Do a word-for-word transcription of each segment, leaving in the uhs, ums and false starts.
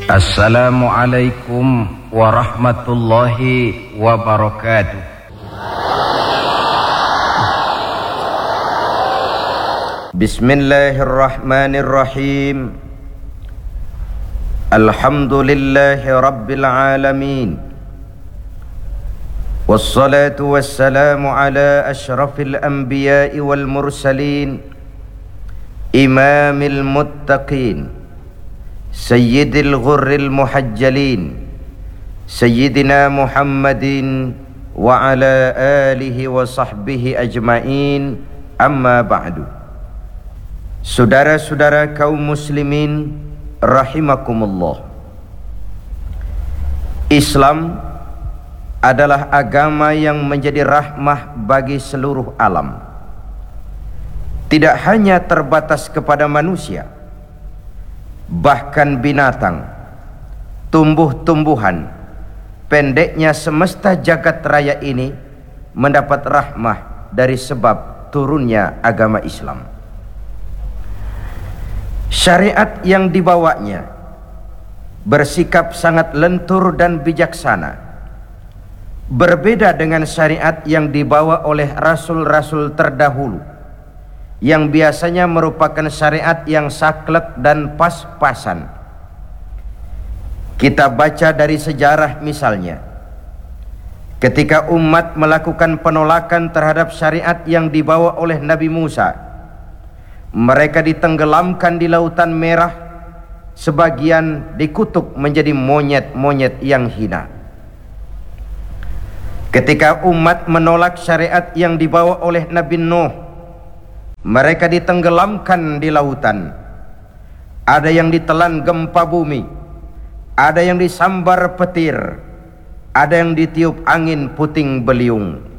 Assalamualaikum warahmatullahi wabarakatuh. Bismillahirrahmanirrahim. Alhamdulillahi rabbil alamin. Wassalatu wassalamu ala ashrafil anbiya'i wal mursalin, imamil muttaqin, sayyidil ghurril muhajjalin, sayyidina Muhammadin wa ala alihi wa sahbihi ajma'in, amma ba'du. Saudara-saudara kaum muslimin rahimakumullah, Islam adalah agama yang menjadi rahmah bagi seluruh alam. Tidak hanya terbatas kepada manusia, bahkan binatang, tumbuh-tumbuhan, pendeknya semesta jagat raya ini mendapat rahmah dari sebab turunnya agama Islam. Syariat yang dibawanya bersikap sangat lentur dan bijaksana, berbeda dengan syariat yang dibawa oleh rasul-rasul terdahulu, yang biasanya merupakan syariat yang saklek dan pas-pasan. Kita baca dari sejarah misalnya, ketika umat melakukan penolakan terhadap syariat yang dibawa oleh Nabi Musa, mereka ditenggelamkan di Lautan Merah, sebagian dikutuk menjadi monyet-monyet yang hina. Ketika umat menolak syariat yang dibawa oleh Nabi Nuh, mereka ditenggelamkan di lautan. Ada yang ditelan gempa bumi, ada yang disambar petir, ada yang ditiup angin puting beliung.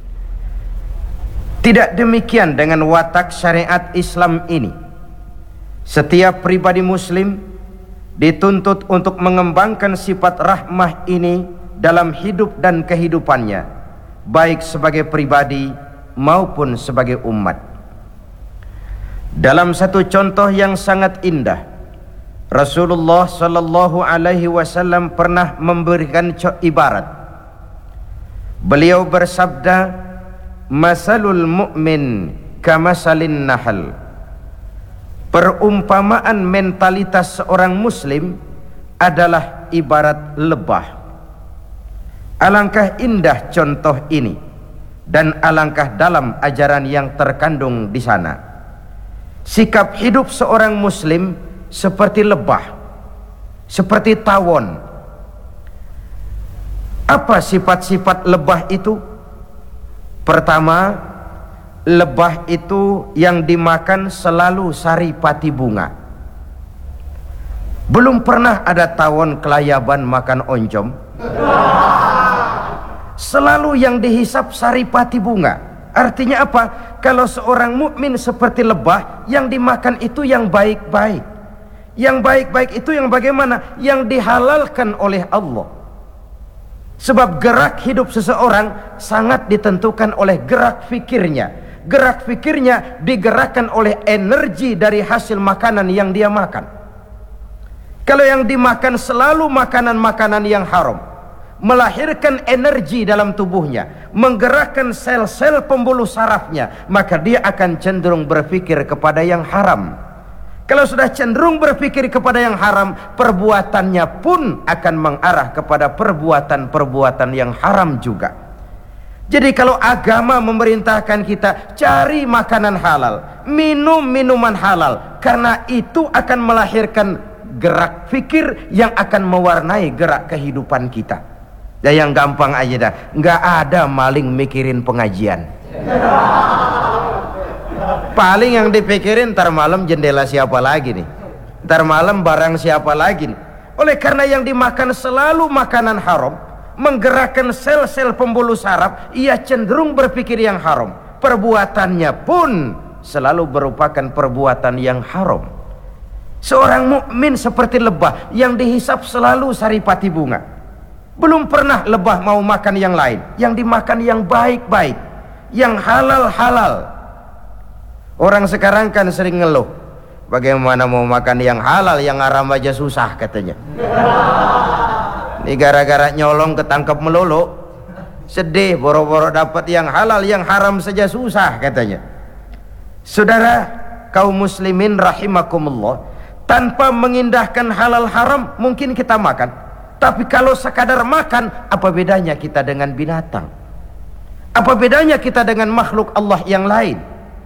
Tidak demikian dengan watak syariat Islam ini. Setiap pribadi muslim dituntut untuk mengembangkan sifat rahmah ini dalam hidup dan kehidupannya, baik sebagai pribadi maupun sebagai umat. Dalam satu contoh yang sangat indah, Rasulullah sallallahu alaihi wasallam pernah memberikan ibarat. Beliau bersabda, "Masalul mu'min kamasalin nahal." Perumpamaan mentalitas seorang muslim adalah ibarat lebah. Alangkah indah contoh ini dan alangkah dalam ajaran yang terkandung di sana. Sikap hidup seorang muslim seperti lebah, seperti tawon. Apa sifat-sifat lebah itu? Pertama, lebah itu yang dimakan selalu saripati bunga. Belum pernah ada tawon kelayaban makan oncom. Selalu yang dihisap saripati bunga. Artinya apa? Kalau seorang mukmin seperti lebah, yang dimakan itu yang baik-baik. Yang baik-baik itu yang bagaimana? Yang dihalalkan oleh Allah. Sebab gerak hidup seseorang sangat ditentukan oleh gerak fikirnya. Gerak fikirnya digerakkan oleh energi dari hasil makanan yang dia makan. Kalau yang dimakan selalu makanan-makanan yang haram, melahirkan energi dalam tubuhnya, menggerakkan sel-sel pembuluh sarafnya, maka dia akan cenderung berpikir kepada yang haram. Kalau sudah cenderung berpikir kepada yang haram, perbuatannya pun akan mengarah kepada perbuatan-perbuatan yang haram juga. Jadi kalau agama memerintahkan kita cari makanan halal, minum minuman halal, karena itu akan melahirkan gerak fikir yang akan mewarnai gerak kehidupan kita. Ya, yang gampang aja dah, nggak ada maling mikirin pengajian. Paling yang dipikirin ntar malam jendela siapa lagi nih, ntar malam barang siapa lagi nih. Oleh karena yang dimakan selalu makanan haram, menggerakkan sel-sel pembuluh saraf, ia cenderung berpikir yang haram. Perbuatannya pun selalu merupakan perbuatan yang haram. Seorang mukmin seperti lebah yang dihisap selalu saripati bunga. Belum pernah lebah mau makan yang lain, yang dimakan yang baik-baik, yang halal-halal. Orang sekarang kan sering ngeluh, Bagaimana mau makan yang halal, yang haram aja susah katanya. Ini gara-gara nyolong ketangkep melulu. Sedih, boro-boro dapat yang halal, yang haram saja susah katanya. Saudara kaum muslimin rahimakumullah, tanpa mengindahkan halal haram mungkin kita makan, tapi kalau sekadar makan, apa bedanya kita dengan binatang? Apa bedanya kita dengan makhluk Allah yang lain?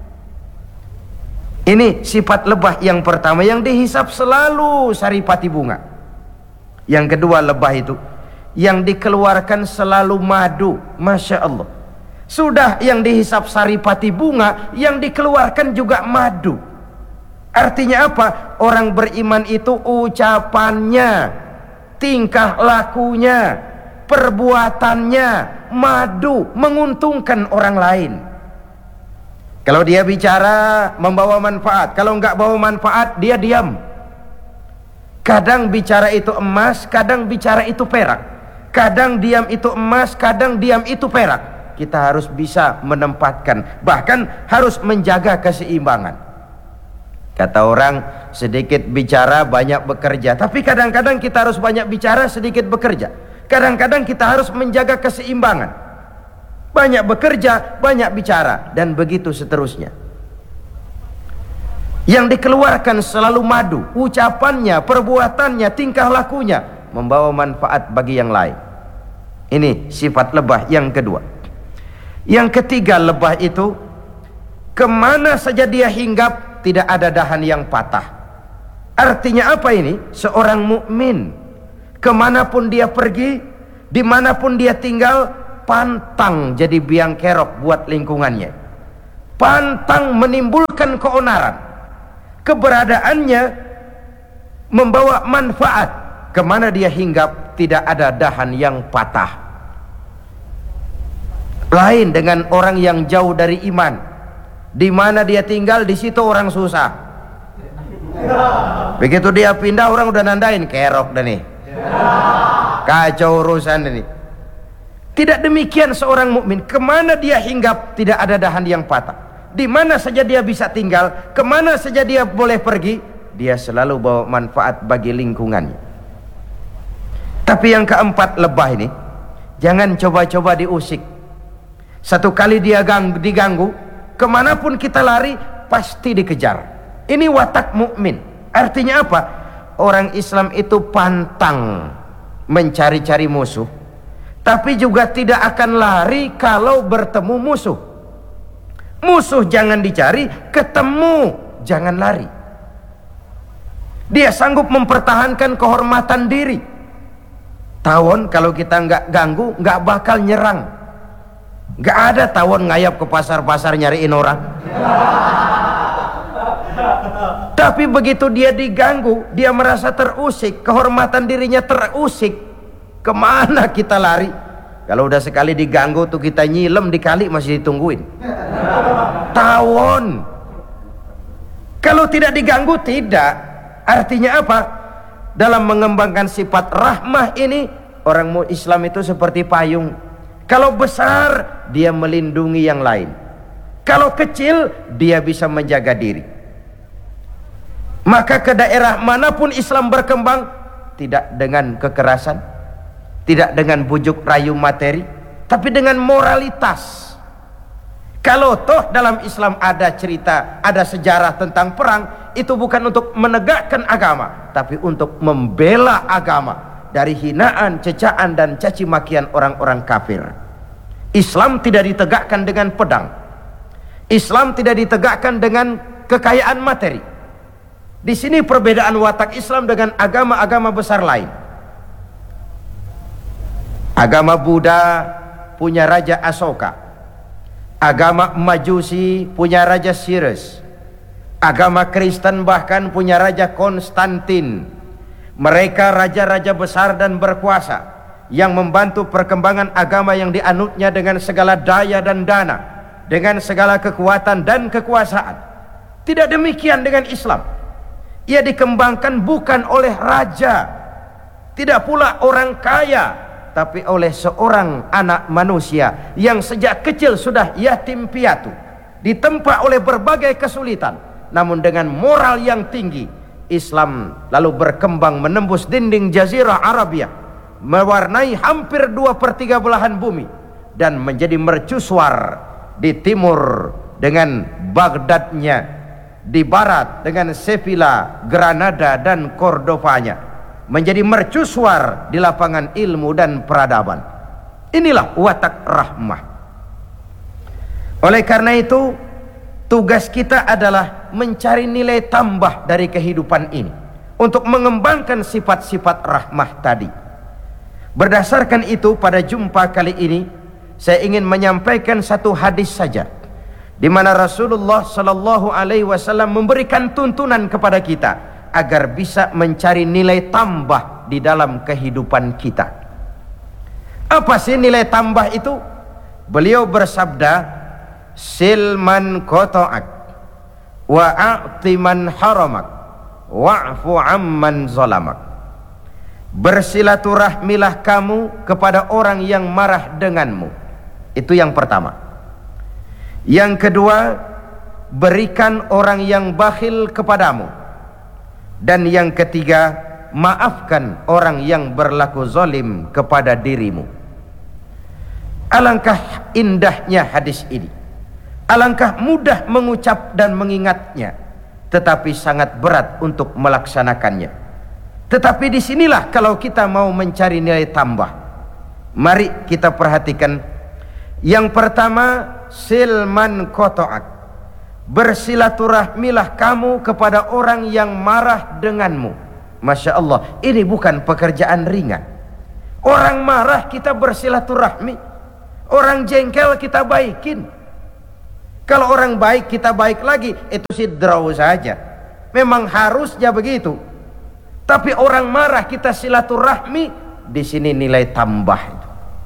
Ini sifat lebah yang pertama yang dihisap selalu saripati bunga. Yang kedua, lebah itu yang dikeluarkan selalu madu. Masya Allah. Sudah yang dihisap saripati bunga, yang dikeluarkan juga madu. Artinya apa? Orang beriman itu ucapannya, tingkah lakunya, perbuatannya madu, menguntungkan orang lain. Kalau dia bicara membawa manfaat, kalau enggak bawa manfaat dia diam. Kadang bicara itu emas, kadang bicara itu perak. Kadang diam itu emas, kadang diam itu perak. Kita harus bisa menempatkan, bahkan harus menjaga keseimbangan. Kata orang, sedikit bicara banyak bekerja. Tapi kadang-kadang kita harus banyak bicara, sedikit bekerja. Kadang-kadang kita harus menjaga keseimbangan. Banyak bekerja, banyak bicara, dan begitu seterusnya. Yang dikeluarkan selalu madu, ucapannya, perbuatannya, tingkah lakunya membawa manfaat bagi yang lain. Ini sifat lebah yang kedua. Yang ketiga, lebah itu kemana saja dia hinggap tidak ada dahan yang patah. Artinya apa ini? Seorang mukmin kemanapun dia pergi, dimanapun dia tinggal, pantang jadi biang kerok buat lingkungannya, pantang menimbulkan keonaran. Keberadaannya membawa manfaat. Kemana dia hinggap tidak ada dahan yang patah. Lain dengan orang yang jauh dari iman. Di mana dia tinggal, di situ orang susah. Begitu dia pindah, orang udah nandain kerok dah nih, kacau urusan ini. Tidak demikian seorang mukmin. Kemana dia hinggap tidak ada dahan yang patah. Di mana saja dia bisa tinggal, kemana saja dia boleh pergi, dia selalu bawa manfaat bagi lingkungannya. Tapi yang keempat, lebah ini jangan coba-coba diusik. Satu kali dia gang, diganggu, kemanapun kita lari pasti dikejar. Ini watak mukmin. Artinya apa? Orang Islam itu pantang mencari-cari musuh, tapi juga tidak akan lari kalau bertemu musuh. Musuh jangan dicari, ketemu jangan lari. Dia sanggup mempertahankan kehormatan diri. Tawon kalau kita nggak ganggu nggak bakal nyerang. Nggak ada tawon ngayap ke pasar-pasar nyariin orang. Tapi begitu dia diganggu, dia merasa terusik, kehormatan dirinya terusik, kemana kita lari? Kalau udah sekali diganggu tuh kita nyilem di kali masih ditungguin. Tawon. Kalau tidak diganggu tidak. Artinya apa? Dalam mengembangkan sifat rahmah ini, orang Islam itu seperti payung. Kalau besar, dia melindungi yang lain. Kalau kecil, dia bisa menjaga diri. Maka ke daerah manapun Islam berkembang, tidak dengan kekerasan, tidak dengan bujuk rayu materi, tapi dengan moralitas. Kalau toh dalam Islam ada cerita, ada sejarah tentang perang, itu bukan untuk menegakkan agama, tapi untuk membela agama dari hinaan, cecaan, dan caci makian orang-orang kafir. Islam tidak ditegakkan dengan pedang. Islam tidak ditegakkan dengan kekayaan materi. Di sini perbedaan watak Islam dengan agama-agama besar lain. Agama Buddha punya Raja Asoka. Agama Majusi punya Raja Cyrus. Agama Kristen bahkan punya Raja Konstantin. Mereka raja-raja besar dan berkuasa yang membantu perkembangan agama yang dianutnya dengan segala daya dan dana, dengan segala kekuatan dan kekuasaan. Tidak demikian dengan Islam. Ia dikembangkan bukan oleh raja, tidak pula orang kaya, tapi oleh seorang anak manusia yang sejak kecil sudah yatim piatu, ditempa oleh berbagai kesulitan, namun dengan moral yang tinggi, Islam lalu berkembang menembus dinding Jazirah Arabia, mewarnai hampir dua per tiga belahan bumi, dan menjadi mercusuar di timur dengan Baghdadnya, di barat dengan Sevilla, Granada dan Cordovanya, menjadi mercusuar di lapangan ilmu dan peradaban. Inilah watak rahmah. Oleh karena itu, tugas kita adalah mencari nilai tambah dari kehidupan ini untuk mengembangkan sifat-sifat rahmah tadi. Berdasarkan itu, pada jumpa kali ini saya ingin menyampaikan satu hadis saja, di mana Rasulullah Sallallahu Alaihi Wasallam memberikan tuntunan kepada kita agar bisa mencari nilai tambah di dalam kehidupan kita. Apa sih nilai tambah itu? Beliau bersabda, silman qata'ak wa a'ti man haramak wa'fu amman zalamak. Bersilaturahmilah kamu kepada orang yang marah denganmu. Itu yang pertama. Yang kedua, berikan orang yang bakhil kepadamu. Dan yang ketiga, maafkan orang yang berlaku zalim kepada dirimu. Alangkah indahnya hadis ini. Alangkah mudah mengucap dan mengingatnya, tetapi sangat berat untuk melaksanakannya. Tetapi disinilah kalau kita mau mencari nilai tambah, mari kita perhatikan. Yang pertama, silman qata'ak. Bersilaturahmilah kamu kepada orang yang marah denganmu. Masya Allah, ini bukan pekerjaan ringan. Orang marah kita bersilaturahmi, orang jengkel kita baikin. Kalau orang baik kita baik lagi, itu sih draw saja. Memang harusnya begitu. Tapi orang marah kita silaturahmi, di sini nilai tambah itu.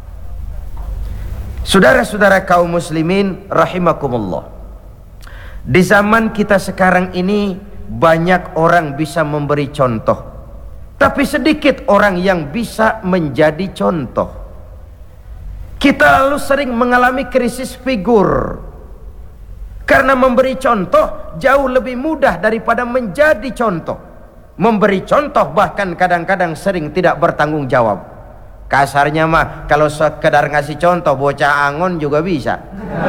Saudara-saudara kaum muslimin rahimakumullah. Di zaman kita sekarang ini banyak orang bisa memberi contoh, tapi sedikit orang yang bisa menjadi contoh. Kita lalu sering mengalami krisis figur. Karena memberi contoh jauh lebih mudah daripada menjadi contoh. Memberi contoh bahkan kadang-kadang sering tidak bertanggung jawab. Kasarnya mah kalau sekedar ngasih contoh, bocah angon juga bisa.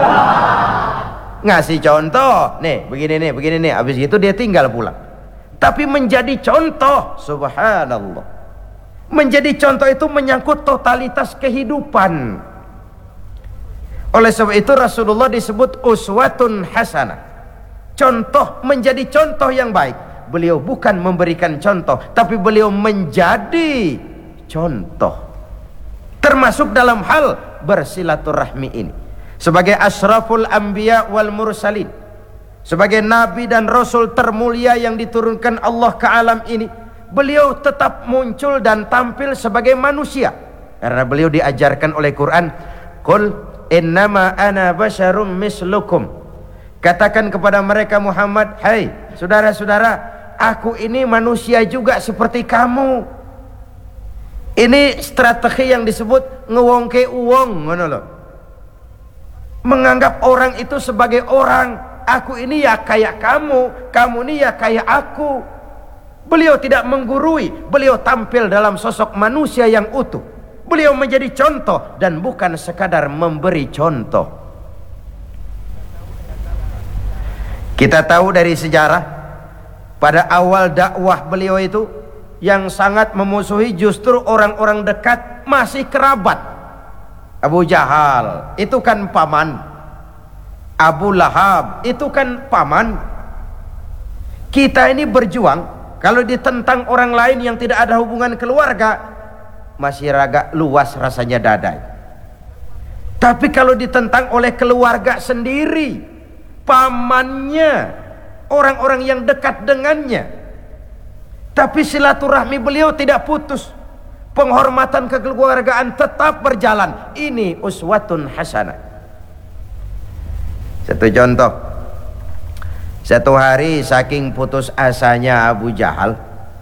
Ngasih contoh, nih begini nih, begini nih, habis itu dia tinggal pulang. Tapi menjadi contoh, subhanallah. Menjadi contoh itu menyangkut totalitas kehidupan. Oleh sebab itu Rasulullah disebut uswatun hasanah. Contoh, menjadi contoh yang baik. Beliau bukan memberikan contoh, tapi beliau menjadi contoh. Termasuk dalam hal bersilaturahmi ini. Sebagai asyraful anbiya wal mursalin, sebagai nabi dan rasul termulia yang diturunkan Allah ke alam ini, beliau tetap muncul dan tampil sebagai manusia. Karena beliau diajarkan oleh Quran, qul innama ana basyarum mislukum. Katakan kepada mereka Muhammad, hai saudara-saudara, aku ini manusia juga seperti kamu. Ini strategi yang disebut ngewongke uwong, ngono loh. Menganggap orang itu sebagai orang. Aku ini ya kayak kamu, kamu ini ya kayak aku. Beliau tidak menggurui, beliau tampil dalam sosok manusia yang utuh. Beliau menjadi contoh dan bukan sekadar memberi contoh. Kita tahu dari sejarah, pada awal dakwah beliau itu yang sangat memusuhi justru orang-orang dekat, masih kerabat. Abu Jahal itu kan paman, Abu Lahab itu kan paman. Kita ini berjuang, kalau ditentang orang lain yang tidak ada hubungan keluarga, masih agak luas rasanya dadai. Tapi kalau ditentang oleh keluarga sendiri, pamannya, orang-orang yang dekat dengannya, tapi silaturahmi beliau tidak putus, penghormatan kekeluargaan tetap berjalan. Ini uswatun hasanah. Satu contoh, satu hari saking putus asanya Abu Jahal,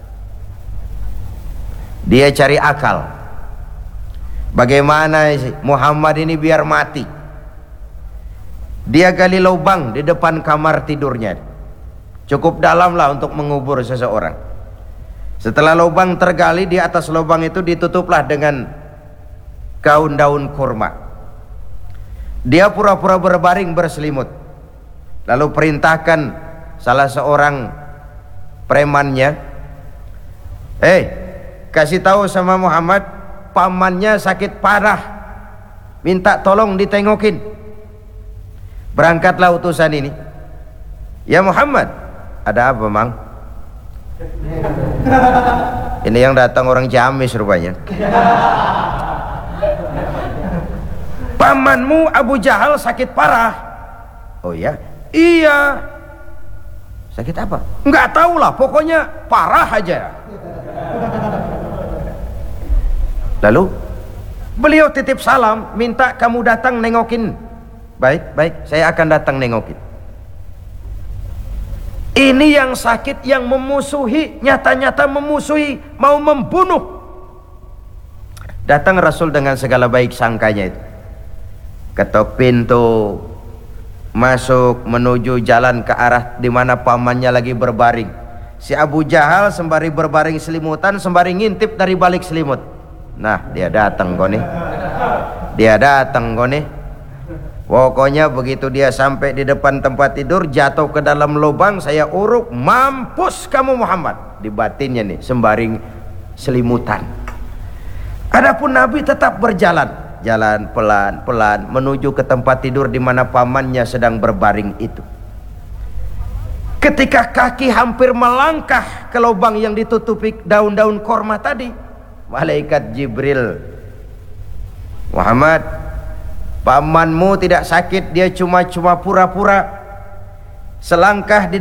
dia cari akal, bagaimana sih Muhammad ini biar mati. Dia gali lubang di depan kamar tidurnya, Cukup dalam lah untuk mengubur seseorang. Setelah lubang tergali, di atas lubang itu ditutuplah dengan gaun daun kurma. Dia pura-pura berbaring berselimut, lalu perintahkan salah seorang premannya, eh kasih tahu sama Muhammad, pamannya sakit parah, minta tolong ditengokin. Berangkatlah utusan ini. Ya Muhammad, ada apa mang? Ini yang datang orang Ciamis rupanya. Pamanmu Abu Jahal sakit parah. Oh ya? Iya. Sakit apa? Enggak tahu lah, pokoknya parah aja. Lalu beliau titip salam, minta kamu datang nengokin. Baik, baik, saya akan datang nengokin. Ini yang sakit, yang memusuhi, nyata-nyata memusuhi, mau membunuh. Datang Rasul dengan segala baik sangkanya itu. Ketok pintu, masuk menuju jalan ke arah di mana pamannya lagi berbaring. Si Abu Jahal sembari berbaring selimutan, sembari ngintip dari balik selimut. Nah, dia datang kok nih. Dia datang kok nih. Pokoknya begitu dia sampai di depan tempat tidur, jatuh ke dalam lubang, saya uruk, mampus kamu Muhammad. Di batinnya nih, sembari selimutan. Adapun Nabi tetap berjalan, jalan pelan-pelan menuju ke tempat tidur di mana pamannya sedang berbaring itu. Ketika kaki hampir melangkah ke lubang yang ditutupi daun-daun korma tadi, malaikat Jibril, Muhammad, pamanmu tidak sakit, dia cuma-cuma pura-pura. Selangkah di